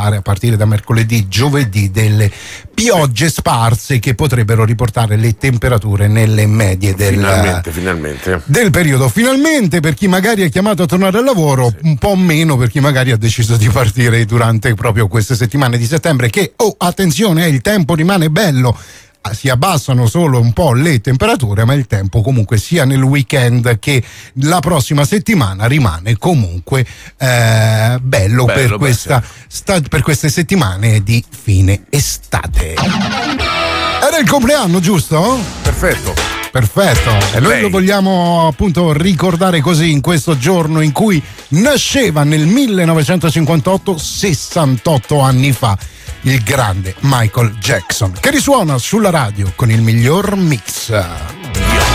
arrivare a partire da mercoledì, giovedì delle piogge sparse che potrebbero riportare le temperature nelle medie finalmente del periodo. Finalmente per chi magari è chiamato a tornare al lavoro, un po' meno per chi magari ha deciso di partire durante proprio queste settimane di settembre che, attenzione, il tempo rimane bello. Si abbassano solo un po' le temperature, ma il tempo comunque sia nel weekend che la prossima settimana rimane comunque bello per queste settimane di fine estate. Era il compleanno, giusto? Perfetto, e noi lo vogliamo appunto ricordare così in questo giorno in cui nasceva nel 1958, 68 anni fa, il grande Michael Jackson, che risuona sulla radio con il miglior mix.